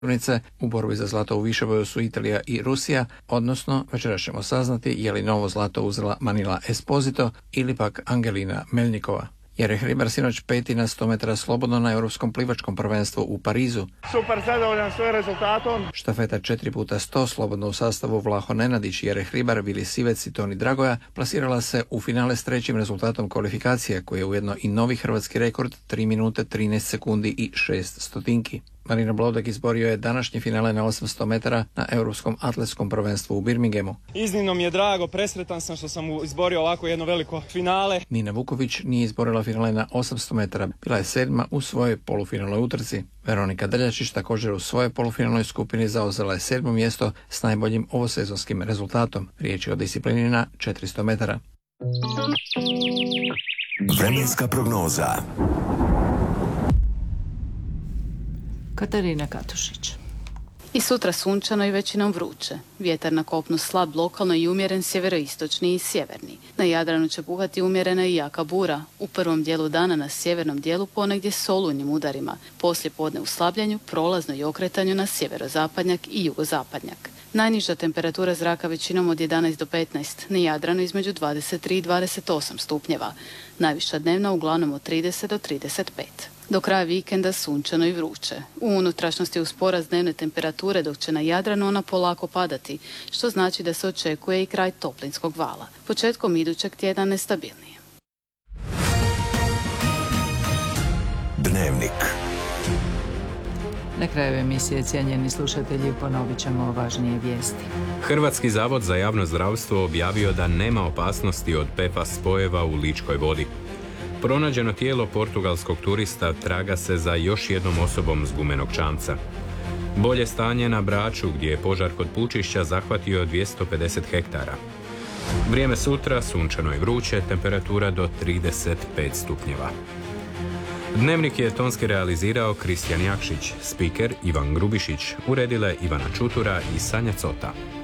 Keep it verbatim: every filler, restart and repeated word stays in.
U borbi za zlato u višeboju su Italija i Rusija, odnosno večeras ćemo saznati je li novo zlato uzela Manila Esposito ili pak Angelina Melnikova. Jereh Hribar sinoć peti na sto metara slobodno na Europskom plivačkom prvenstvu u Parizu. Super zadovoljan svojim rezultatom. Štafeta četiri puta sto slobodno u sastavu Vlaho Nenadić, Jereh Hribar, Vili Sivec i Toni Dragoja plasirala se u finale s trećim rezultatom kvalifikacije, koji je ujedno i novi hrvatski rekord tri minute trinaest sekundi i šest stotinki. Marino Bloudek izborio je današnje finale na osamsto metara na Europskom atletskom prvenstvu u Birminghamu. Iznimno mi je drago, presretan sam što sam izborio ovako jedno veliko finale. Nina Vuković nije izborila finale na osamsto metara, bila je sedma u svojoj polufinalnoj utrci. Veronika Drljačić također u svojoj polufinalnoj skupini zauzela je sedmo mjesto s najboljim ovosezonskim rezultatom. Riječ je o disciplini na četiristo metara. Vremenska prognoza. Katarina Katušić. I sutra sunčano i većinom vruće. Vjetar na kopnu slab lokalno i umjeren sjeveroistočni i sjeverni. Na Jadranu će puhati umjerena i jaka bura. U prvom dijelu dana na sjevernom dijelu ponegdje s olujnim udarima. Poslije podne u slabljenju, prolazno i okretanju na sjeverozapadnjak i jugozapadnjak. Najniža temperatura zraka većinom od jedanaest do petnaest, na Jadranu između dvadeset tri i dvadeset osam stupnjeva. Najviša dnevna uglavnom od trideset do trideset pet. Do kraja vikenda sunčano i vruće. U unutrašnjosti uz porast dnevne temperature, dok će na Jadranu ona polako padati, što znači da se očekuje i kraj toplinskog vala. Početkom idućeg tjedna nestabilnije. Dnevnik. Na kraju emisije, cijenjeni slušatelji, ponovit ćemo važnije vijesti. Hrvatski zavod za javno zdravstvo objavio da nema opasnosti od P F A S spojeva u Ličkoj vodi. Pronađeno tijelo portugalskog turista traga se za još jednom osobom s gumenog čamca. Bolje stanje na Braču, gdje je požar kod Pučišća zahvatio dvjesto pedeset hektara. Vrijeme sutra, sunčano i vruće, temperatura do trideset pet stupnjeva. Dnevnik je tonski realizirao Kristijan Jakšić, spiker Ivan Grubišić, uredile Ivana Čutura i Sanja Cota.